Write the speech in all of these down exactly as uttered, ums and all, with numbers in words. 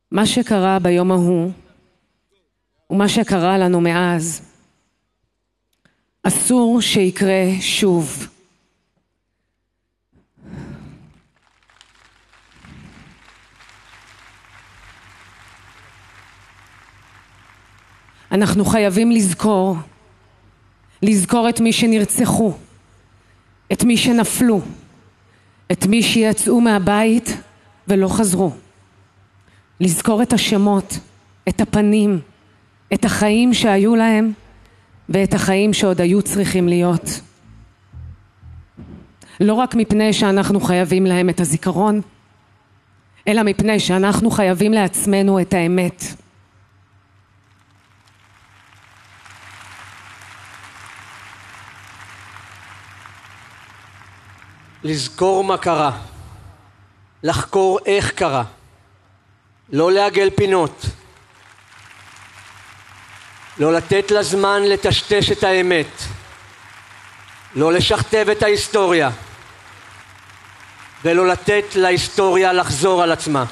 מה שקרה ביום ההוא ומה שקרה לנו מאז אסור שיקרה שוב. אנחנו חייבים לזכור, לזכור את מי שנרצחו, את מי שנפלו, את מי שיצאו מהבית ולא חזרו. לזכור את השמות, את הפנים, את החיים שהיו להם ואת החיים שעוד היו צריכים להיות. לא רק מפני שאנחנו חייבים להם את הזיכרון, אלא מפני שאנחנו חייבים לעצמנו את האמת. לזכור מה קרה, לחקור איך קרה, לא לעגל פינות, לא לתת לזמן לטשטש את האמת, לא לשכתב את ההיסטוריה, ולא לתת להיסטוריה לחזור על עצמה.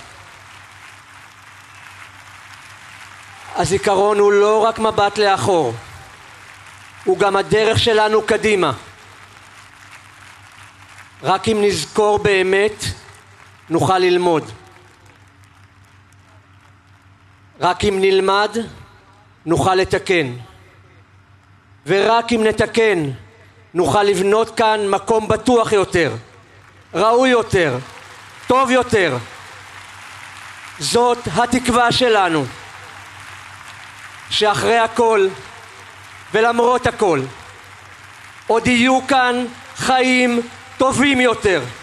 הזיכרון הוא לא רק מבט לאחור, הוא גם הדרך שלנו קדימה. רק אם נזכור באמת נוכל ללמוד. רק אם נלמד נוכל לתקן. ורק אם נתקן נוכל לבנות כאן מקום בטוח יותר, ראוי יותר, טוב יותר. זאת התקווה שלנו, שאחרי הכל ולמרות הכל עוד יהיו כאן חיים טובים יותר.